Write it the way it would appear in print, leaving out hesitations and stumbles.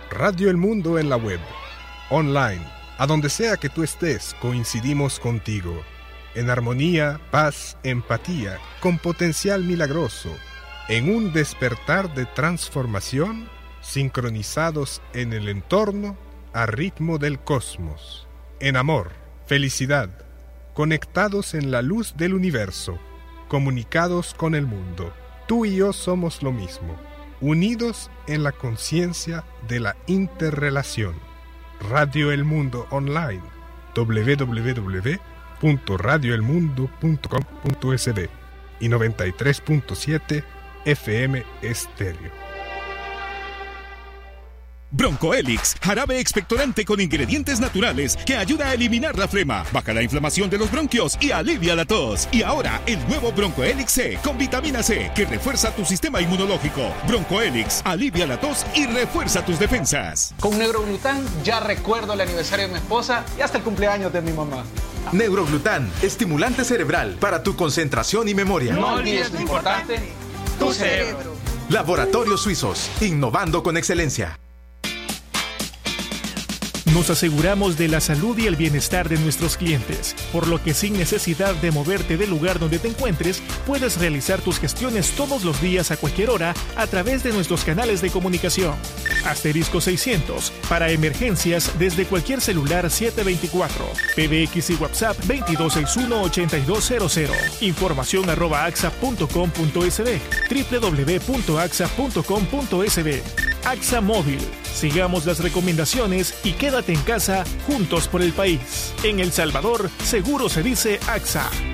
Radio El Mundo en la web, online, a donde sea que tú estés, coincidimos contigo. En armonía, paz, empatía, con potencial milagroso, en un despertar de transformación, sincronizados en el entorno, a ritmo del cosmos. En amor, felicidad, conectados en la luz del universo, comunicados con el mundo. Tú y yo somos lo mismo, unidos en la conciencia de la interrelación. Radio El Mundo Online, www.radioelmundo.com.sb y 93.7 FM Estéreo. Broncoelix, jarabe expectorante con ingredientes naturales que ayuda a eliminar la flema, baja la inflamación de los bronquios y alivia la tos. Y ahora, el nuevo Broncoelix C con vitamina C que refuerza tu sistema inmunológico. Broncoelix, alivia la tos y refuerza tus defensas. Con Neuroglután ya recuerdo el aniversario de mi esposa y hasta el cumpleaños de mi mamá. Neuroglután, estimulante cerebral para tu concentración y memoria. No olvides lo importante, tu cerebro. Laboratorios Suizos, innovando con excelencia. Nos aseguramos de la salud y el bienestar de nuestros clientes, por lo que sin necesidad de moverte del lugar donde te encuentres, puedes realizar tus gestiones todos los días a cualquier hora a través de nuestros canales de comunicación. Asterisco 600, para emergencias desde cualquier celular 724, PBX y WhatsApp 2261-8200, información @axa.com.sb, www.axa.com.sb. AXA Móvil. Sigamos las recomendaciones y quédate en casa, juntos por el país. En El Salvador, seguro se dice AXA.